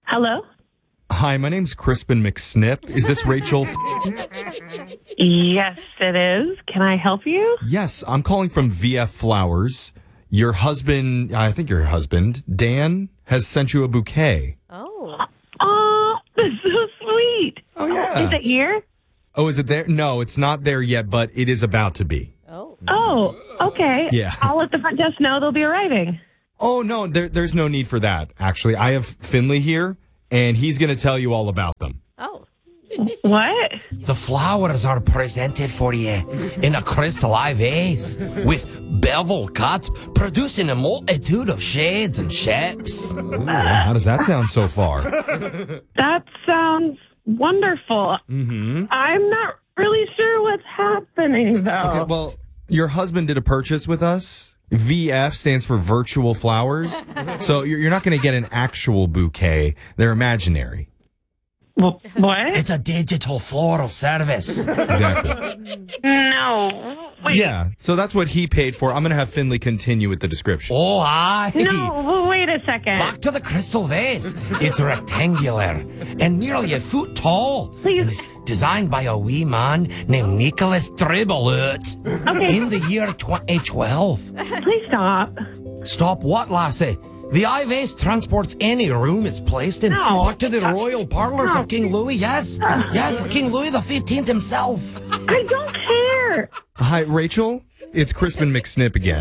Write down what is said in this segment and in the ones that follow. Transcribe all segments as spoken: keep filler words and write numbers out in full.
Hello? Hi, my name's Crispin McSnip. Is this Rachel? Yes, it is. Can I help you? Yes, I'm calling from V F Flowers. Your husband, I think your husband, Dan, has sent you a bouquet. Oh. Oh, that's so sweet. Oh, yeah. Is it here? Oh, is it there? No, it's not there yet, but it is about to be. Oh. Oh, okay. Yeah. I'll let the front desk know they'll be arriving. Oh, no, there, there's no need for that, actually. I have Finley here, and he's going to tell you all about them. Oh. What? The flowers are presented for you in a crystal eye vase with bevel cuts producing a multitude of shades and shapes. Ooh, how does that sound so far? That sounds wonderful. Mm-hmm. I'm not really sure what's happening, though. Okay, well, your husband did a purchase with us. V F stands for virtual flowers. So you're you're not going to get an actual bouquet. They're imaginary. Well, what? It's a digital floral service. Exactly. No. Wait. Yeah, so that's what he paid for. I'm going to have Finley continue with the description. Oh, aye. No, well, wait a second. Back to the crystal vase. It's rectangular and nearly a foot tall. Please. And it's designed by a wee man named Nicholas Tribolut Okay. in the year twenty twelve. Please stop. Stop what, lassie? The eye vase transports any room it's placed in. No. Back to the royal parlors No. of King Louis, yes? Yes, King Louis the fifteenth himself. I don't care. Hi, Rachel. It's Crispin McSnip again.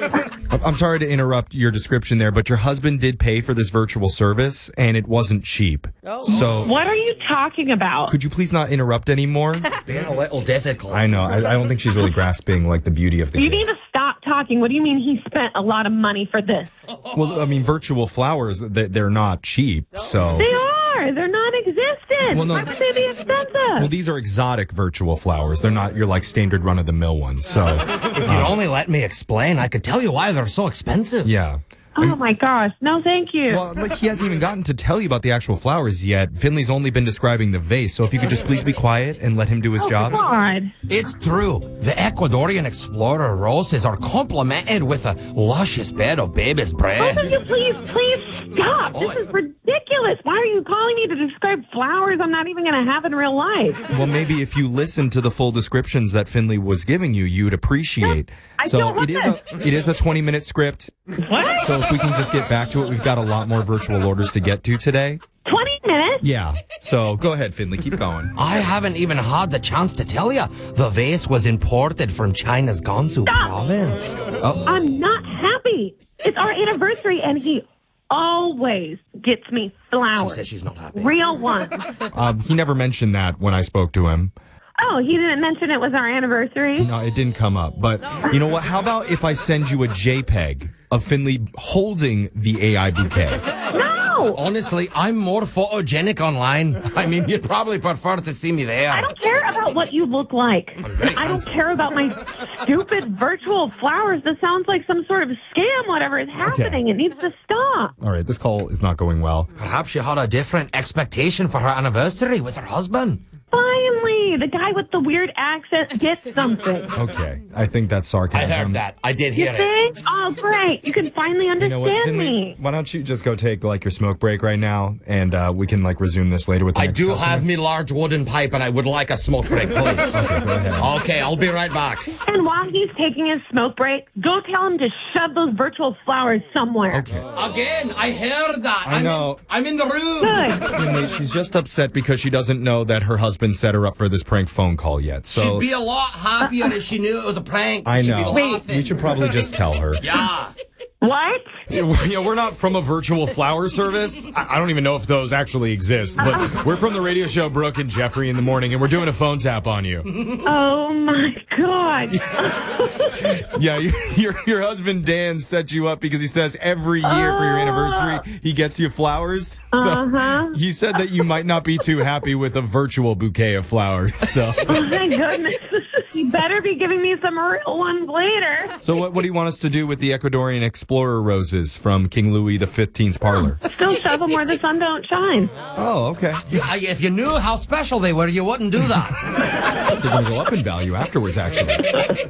I'm sorry to interrupt your description there, but your husband did pay for this virtual service, and it wasn't cheap. Oh. So What are you talking about? could you please not interrupt anymore? Being a little difficult. I know. I, I don't think she's really grasping like the beauty of the You gift. need to stop talking. What do you mean he spent a lot of money for this? Well, I mean, virtual flowers, they- they're not cheap, so... They are. They're non-existent. Well, no. Why would they be expensive? Well, these are exotic virtual flowers. They're not your, like, standard run-of-the-mill ones, so... If you'd only let me explain, I could tell you why they're so expensive. Yeah. Oh, my gosh. No, thank you. Well, like, he hasn't even gotten to tell you about the actual flowers yet. Finley's only been describing the vase, so if you could just please be quiet and let him do his oh, job. God. It's true. The Ecuadorian explorer roses are complemented with a luscious bed of baby's breath. Both of you, please, please stop. This is ridiculous. Why are you calling me to describe flowers I'm not even going to have in real life? Well, maybe if you listened to the full descriptions that Finley was giving you, you'd appreciate. I So don't it is a it is a twenty minute script. What? So if we can just get back to it, we've got a lot more virtual orders to get to today. twenty minutes? Yeah. So go ahead, Finley, keep going. I haven't even had the chance to tell you. The vase was imported from China's Gansu Stop. province. Oh, I'm not happy. It's our anniversary, and he always gets me she flowers. said she's not happy. Real ones. Um, he never mentioned that when I spoke to him. Oh, he didn't mention it was our anniversary? No, it didn't come up. But you know what? How about if I send you a JPEG of Finley holding the A I bouquet? No! Honestly, I'm more photogenic online. I mean, you'd probably prefer to see me there. I don't care about what you look like. very I don't handsome. care about my stupid virtual flowers. This sounds like some sort of scam, whatever is happening. It needs to stop. All right, this call is not going well. Perhaps she had a different expectation for her anniversary with her husband. Finally, the guy with the weird accent gets something. Okay, I think that's I sarcasm. heard that. I did You hear it. think? Oh, great. You can finally You understand know what, Finley? me. Why don't you just go take like your smoke break right now, and uh, we can like resume this later with the I next do customer? have me large wooden pipe, and I would like a smoke break, please. Okay, go ahead. Okay, I'll be right back. And while he's taking his smoke break, go tell him to shove those virtual flowers somewhere. Okay. Again, I heard that. I I'm know. In, I'm in the room. Good. Finley, she's just upset because she doesn't know that her husband set her up for this prank phone call yet. So She'd be a lot happier if she knew it was a prank. I She'd know. be laughing. We should probably just tell her. Yeah. What? Yeah, we're- yeah, we're not from a virtual flower service. I I don't even know if those actually exist, but we're from the radio show Brooke and Jeffrey in the morning, and we're doing a phone tap on you. Oh, my God. Yeah, you, your your husband Dan set you up because he says every year for your anniversary he gets you flowers. So Uh-huh. he said that you might not be too happy with a virtual bouquet of flowers. So Oh, my goodness. You better be giving me some real ones later. so what what do you want us to do with the Ecuadorian explorer roses from King Louis the fifteenth's parlor? Still shove them where the sun don't shine. Oh, okay. Yeah, if you knew how special they were, you wouldn't do that. They're going to go up in value afterwards, actually.